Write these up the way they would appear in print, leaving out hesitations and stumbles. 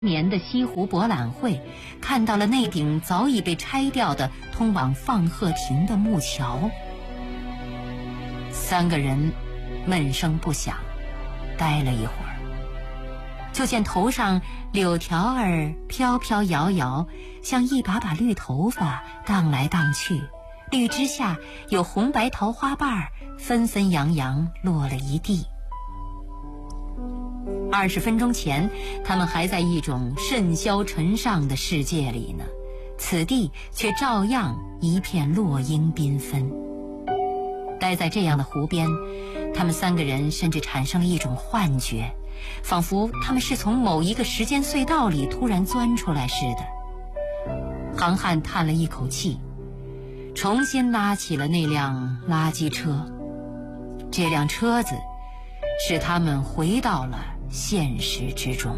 年的西湖博览会，看到了那顶早已被拆掉的通往放鹤亭的木桥。三个人闷声不响，待了一会儿，就见头上柳条儿飘飘摇摇，像一把把绿头发荡来荡去，绿枝下有红白桃花瓣纷纷扬扬落了一地。20分钟前，他们还在一种甚嚣尘上的世界里呢，此地却照样一片落英缤纷。待在这样的湖边，他们三个人甚至产生了一种幻觉，仿佛他们是从某一个时间隧道里突然钻出来似的。航汉叹了一口气，重新拉起了那辆垃圾车。这辆车子使他们回到了现实之中。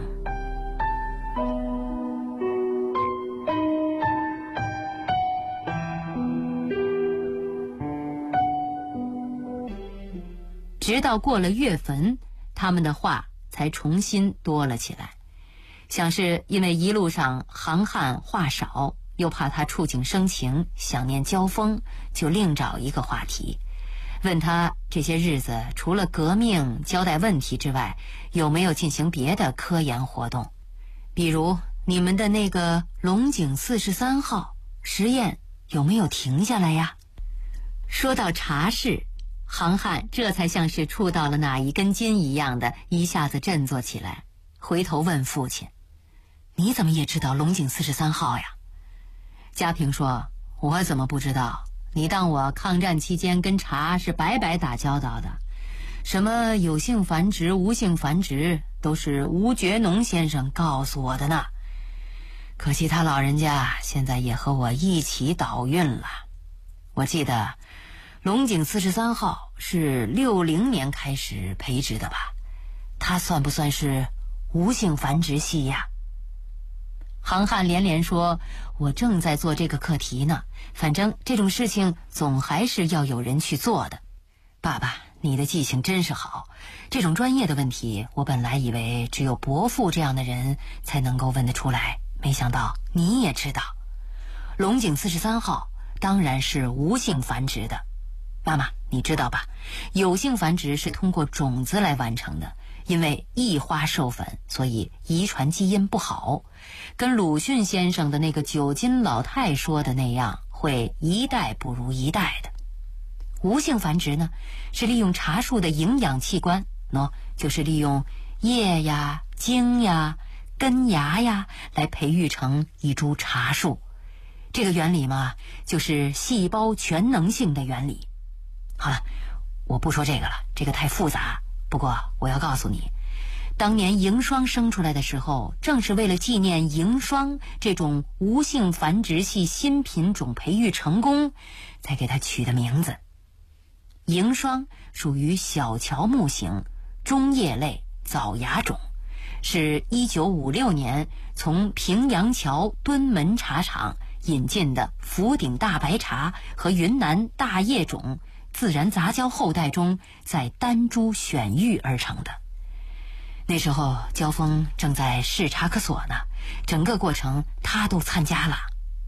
直到过了月份，他们的话才重新多了起来，想是因为一路上航汉话少，又怕他触景生情，想念交锋，就另找一个话题，问他这些日子除了革命交代问题之外，有没有进行别的科研活动，比如你们的那个龙井43号实验有没有停下来呀？说到茶室，航汉这才像是触到了哪一根筋一样的，一下子振作起来，回头问父亲：你怎么也知道龙井43号呀？家平说：我怎么不知道？你当我抗战期间跟茶是白白打交道的？什么有性繁殖无性繁殖都是吴觉农先生告诉我的呢。可惜他老人家现在也和我一起倒运了。我记得龙井43号是60年开始培植的吧？它算不算是无性繁殖系呀？航汉连连说：我正在做这个课题呢，反正这种事情总还是要有人去做的。爸爸，你的记性真是好，这种专业的问题我本来以为只有伯父这样的人才能够问得出来，没想到你也知道。龙井43号当然是无性繁殖的。妈妈，你知道吧？有性繁殖是通过种子来完成的，因为异花授粉，所以遗传基因不好，跟鲁迅先生的那个9斤老太说的那样，会一代不如一代的。无性繁殖呢，是利用茶树的营养器官，就是利用叶呀、茎呀、根芽呀来培育成一株茶树。这个原理嘛，就是细胞全能性的原理。好了，我不说这个了，这个太复杂。不过我要告诉你，当年迎霜生出来的时候，正是为了纪念迎霜这种无性繁殖系新品种培育成功，才给它取的名字。迎霜属于小乔木型中叶类早芽种，是1956年从平阳桥敦门茶厂引进的福鼎大白茶和云南大叶种自然杂交后代中在丹珠选育而成的。那时候交锋正在试茶科所呢，整个过程他都参加了。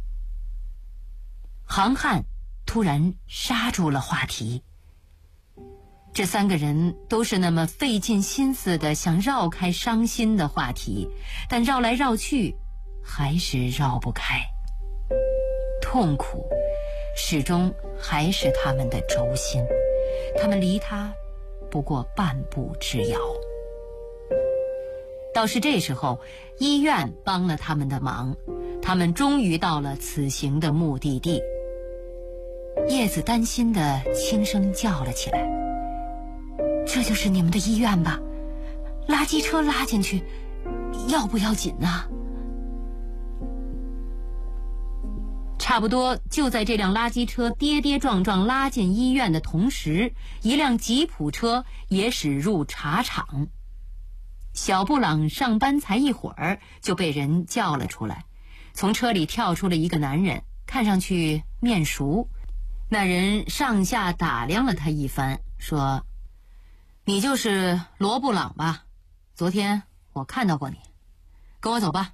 航汉突然刹住了话题。这三个人都是那么费尽心思的想绕开伤心的话题，但绕来绕去还是绕不开。痛苦始终还是他们的轴心，他们离他不过半步之遥。倒是这时候，医院帮了他们的忙，他们终于到了此行的目的地。叶子担心地轻声叫了起来：这就是你们的医院吧？垃圾车拉进去要不要紧啊？差不多就在这辆垃圾车跌跌撞撞拉进医院的同时，一辆吉普车也驶入茶厂。小布朗上班才一会儿就被人叫了出来，从车里跳出了一个男人，看上去面熟。那人上下打量了他一番，说：你就是罗布朗吧？昨天我看到过你。 跟我走吧。